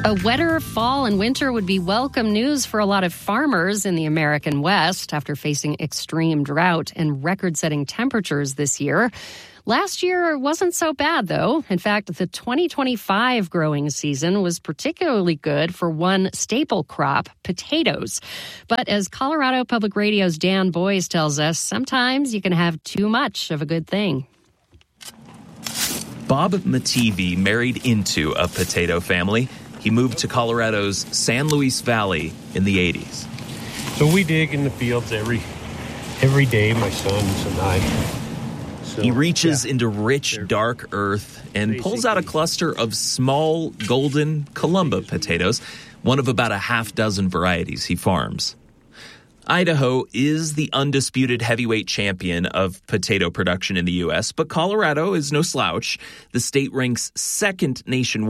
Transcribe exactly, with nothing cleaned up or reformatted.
A wetter fall and winter would be welcome news for a lot of farmers in the American West after facing extreme drought and record-setting temperatures this year. Last year wasn't so bad, though. In fact, the twenty twenty-five growing season was particularly good for one staple crop, potatoes. But as Colorado Public Radio's Dan Boyes tells us, sometimes you can have too much of a good thing. Bob Mativi married into a potato family. He moved to Colorado's San Luis Valley in the eighties. So we dig in the fields every every day, my sons and I. So, he reaches yeah. into rich, dark earth and Basically. pulls out a cluster of small, golden Columba potatoes, one of about a half dozen varieties he farms. Idaho is the undisputed heavyweight champion of potato production in the U S, but Colorado is no slouch. The state ranks second nationwide